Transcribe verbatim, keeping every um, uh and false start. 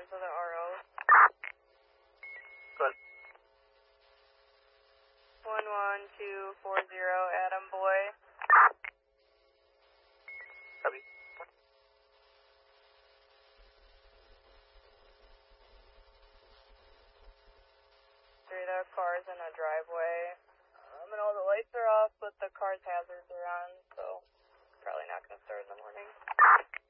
of the R Os. Good. one one two four zero, Adam Boy. Copy. Straight up cars in a driveway. Um, and all the lights are off, but the car's hazards are on, so probably not going to start in the morning.